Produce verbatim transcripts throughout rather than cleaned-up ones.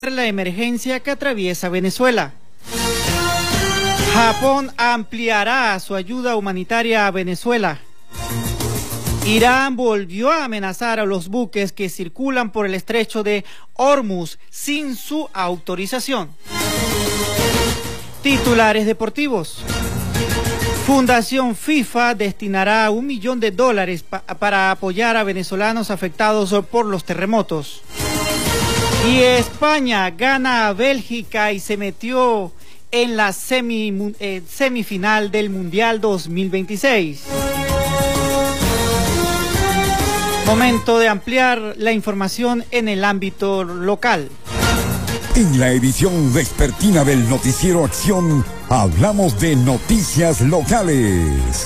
la emergencia que atraviesa Venezuela. Japón ampliará su ayuda humanitaria a Venezuela. Irán volvió a amenazar a los buques que circulan por el estrecho de Hormuz sin su autorización. Titulares deportivos. Fundación FIFA destinará un millón de dólares pa para apoyar a venezolanos afectados por los terremotos. Y España gana a Bélgica y se metió en la semi, eh, semifinal del Mundial dos mil veintiséis. Momento de ampliar la información en el ámbito local. En la edición vespertina del Noticiero Acción, hablamos de noticias locales.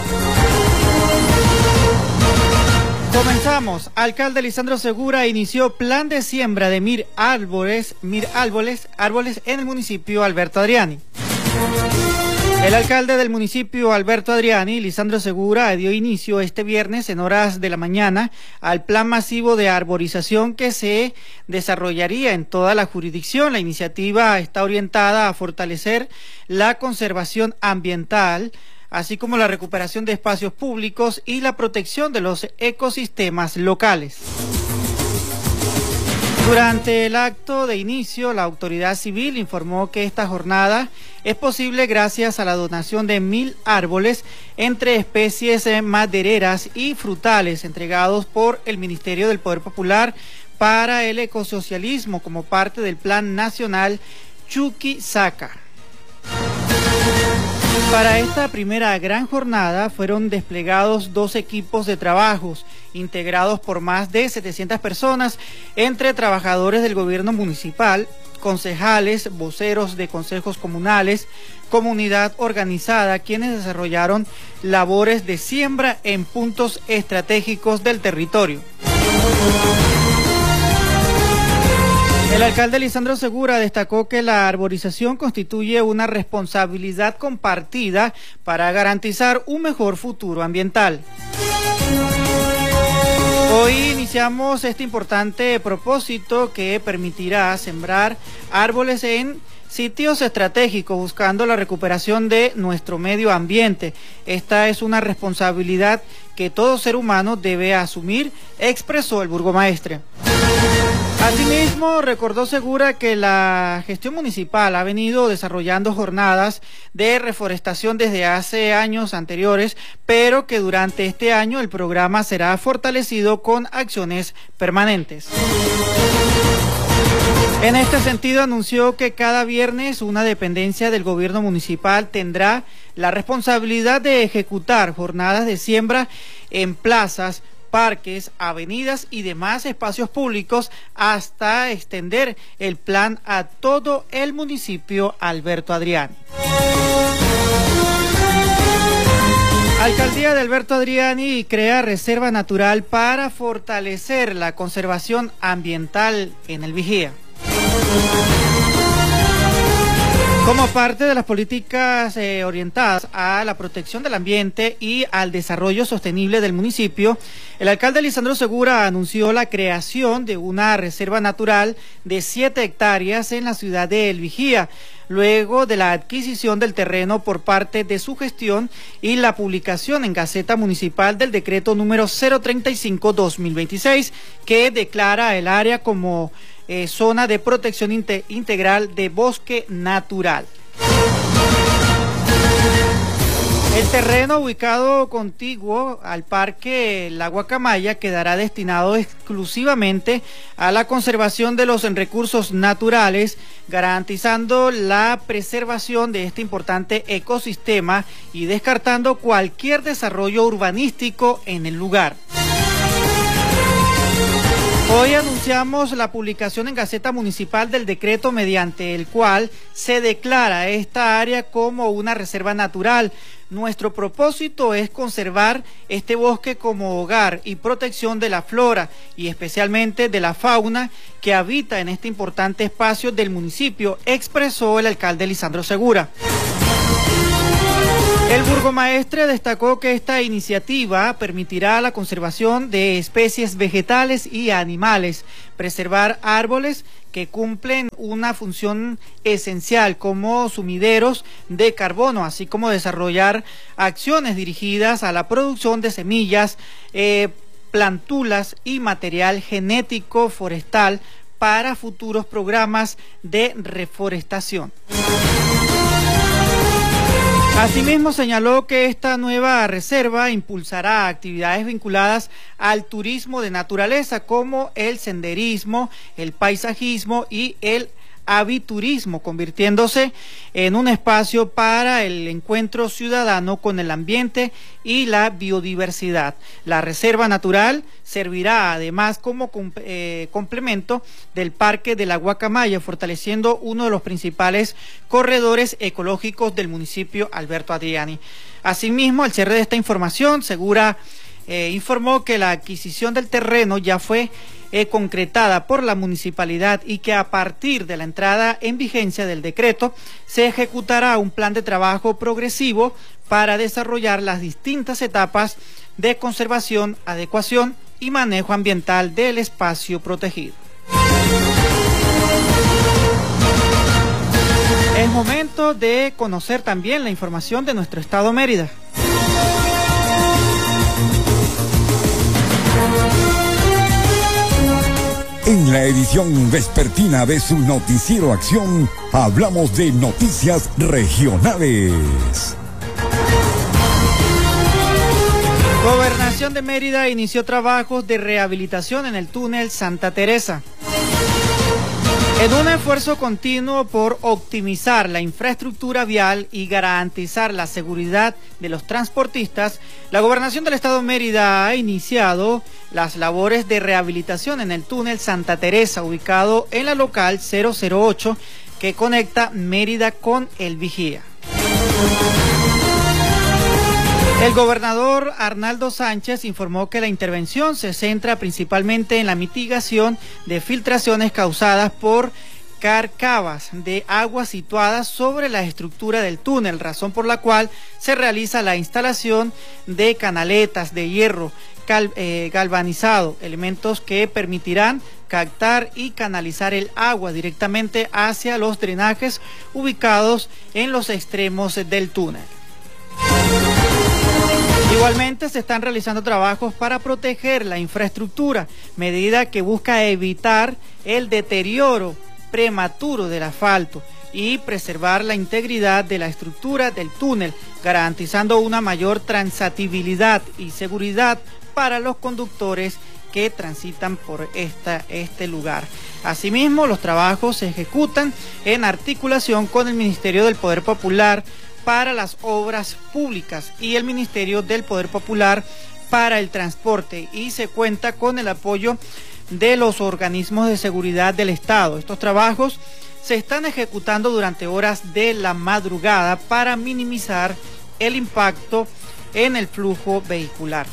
Comenzamos. Alcalde Lisandro Segura inició plan de siembra de mir árboles, mir árboles, árboles en el municipio Alberto Adriani. El alcalde del municipio Alberto Adriani, Lisandro Segura, dio inicio este viernes en horas de la mañana al plan masivo de arborización que se desarrollaría en toda la jurisdicción. La iniciativa está orientada a fortalecer la conservación ambiental, así como la recuperación de espacios públicos y la protección de los ecosistemas locales. Durante el acto de inicio, la autoridad civil informó que esta jornada es posible gracias a la donación de mil árboles entre especies madereras y frutales entregados por el Ministerio del Poder Popular para el Ecosocialismo como parte del Plan Nacional Chuquisaca. Para esta primera gran jornada fueron desplegados dos equipos de trabajos integrados por más de setecientas personas entre trabajadores del gobierno municipal, concejales, voceros de consejos comunales, comunidad organizada, quienes desarrollaron labores de siembra en puntos estratégicos del territorio. El alcalde Lisandro Segura destacó que la arborización constituye una responsabilidad compartida para garantizar un mejor futuro ambiental. Hoy iniciamos este importante propósito que permitirá sembrar árboles en sitios estratégicos buscando la recuperación de nuestro medio ambiente. Esta es una responsabilidad que todo ser humano debe asumir, expresó el burgomaestre. Asimismo, recordó Segura que la gestión municipal ha venido desarrollando jornadas de reforestación desde hace años anteriores, pero que durante este año el programa será fortalecido con acciones permanentes. En este sentido, anunció que cada viernes una dependencia del gobierno municipal tendrá la responsabilidad de ejecutar jornadas de siembra en plazas, parques, avenidas y demás espacios públicos hasta extender el plan a todo el municipio Alberto Adriani. Alcaldía de Alberto Adriani crea reserva natural para fortalecer la conservación ambiental en el Vigía. Como parte de las políticas eh, orientadas a la protección del ambiente y al desarrollo sostenible del municipio, el alcalde Lisandro Segura anunció la creación de una reserva natural de siete hectáreas en la ciudad de El Vigía, luego de la adquisición del terreno por parte de su gestión y la publicación en Gaceta Municipal del decreto número cero treinta y cinco barra dos mil veintiséis, que declara el área como Eh, zona de protección inte integral de bosque natural. El terreno ubicado contiguo al parque La Guacamaya quedará destinado exclusivamente a la conservación de los recursos naturales, garantizando la preservación de este importante ecosistema y descartando cualquier desarrollo urbanístico en el lugar. Hoy anunciamos la publicación en Gaceta Municipal del decreto mediante el cual se declara esta área como una reserva natural. Nuestro propósito es conservar este bosque como hogar y protección de la flora y especialmente de la fauna que habita en este importante espacio del municipio, expresó el alcalde Lisandro Segura. El burgomaestre destacó que esta iniciativa permitirá la conservación de especies vegetales y animales, preservar árboles que cumplen una función esencial como sumideros de carbono, así como desarrollar acciones dirigidas a la producción de semillas, eh, plantulas y material genético forestal para futuros programas de reforestación. Asimismo, señaló que esta nueva reserva impulsará actividades vinculadas al turismo de naturaleza como el senderismo, el paisajismo y el aviturismo, convirtiéndose en un espacio para el encuentro ciudadano con el ambiente y la biodiversidad. La reserva natural servirá además como eh, complemento del Parque de la Guacamaya, fortaleciendo uno de los principales corredores ecológicos del municipio Alberto Adriani. Asimismo, al cierre de esta información, Segura eh, informó que la adquisición del terreno ya fue Eh, concretada por la municipalidad y que a partir de la entrada en vigencia del decreto se ejecutará un plan de trabajo progresivo para desarrollar las distintas etapas de conservación, adecuación y manejo ambiental del espacio protegido. Es momento de conocer también la información de nuestro estado Mérida. En la edición vespertina de su noticiero Acción, hablamos de noticias regionales. Gobernación de Mérida inició trabajos de rehabilitación en el túnel Santa Teresa. En un esfuerzo continuo por optimizar la infraestructura vial y garantizar la seguridad de los transportistas, la Gobernación del Estado de Mérida ha iniciado las labores de rehabilitación en el túnel Santa Teresa, ubicado en la local cero cero ocho, que conecta Mérida con El Vigía. El gobernador Arnaldo Sánchez informó que la intervención se centra principalmente en la mitigación de filtraciones causadas por carcavas de agua situadas sobre la estructura del túnel, razón por la cual se realiza la instalación de canaletas de hierro cal, eh, galvanizado, elementos que permitirán captar y canalizar el agua directamente hacia los drenajes ubicados en los extremos del túnel. Igualmente se están realizando trabajos para proteger la infraestructura, medida que busca evitar el deterioro prematuro del asfalto y preservar la integridad de la estructura del túnel, garantizando una mayor transitabilidad y seguridad para los conductores que transitan por esta, este lugar. Asimismo, los trabajos se ejecutan en articulación con el Ministerio del Poder Popular para las Obras Públicas y el Ministerio del Poder Popular para el Transporte, y se cuenta con el apoyo de los organismos de seguridad del Estado. Estos trabajos se están ejecutando durante horas de la madrugada para minimizar el impacto en el flujo vehicular.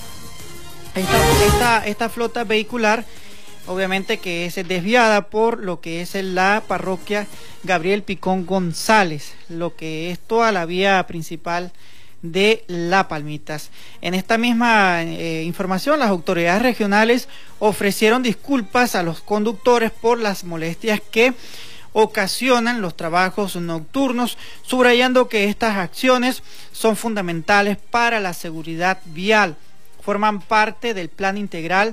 Esta, esta, esta flota vehicular obviamente que es desviada por lo que es la parroquia Gabriel Picón González, lo que es toda la vía principal de La Palmitas. En esta misma eh, información, las autoridades regionales ofrecieron disculpas a los conductores por las molestias que ocasionan los trabajos nocturnos, subrayando que estas acciones son fundamentales para la seguridad vial, forman parte del plan integral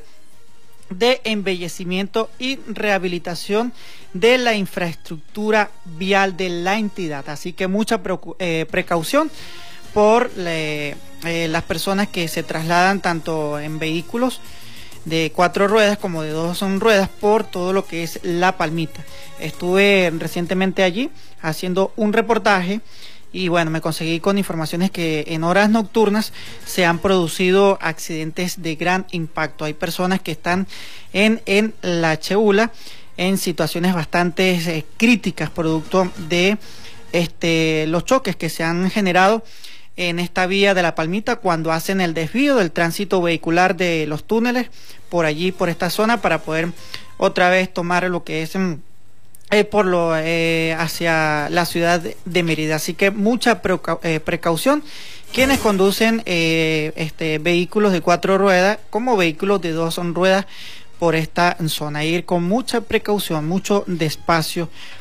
de embellecimiento y rehabilitación de la infraestructura vial de la entidad. Así que mucha eh, precaución por eh, eh, las personas que se trasladan tanto en vehículos de cuatro ruedas como de dos son ruedas por todo lo que es La Palmita. Estuve recientemente allí haciendo un reportaje y bueno, me conseguí con informaciones que en horas nocturnas se han producido accidentes de gran impacto. Hay personas que están en, en la Cheula en situaciones bastante eh, críticas producto de este, los choques que se han generado en esta vía de La Palmita cuando hacen el desvío del tránsito vehicular de los túneles por allí, por esta zona, para poder otra vez tomar lo que es el eh, por lo eh, hacia la ciudad de Mérida. Así que mucha precau eh, precaución quienes conducen eh, este, vehículos de cuatro ruedas como vehículos de dos ruedas por esta zona. Ir con mucha precaución, mucho despacio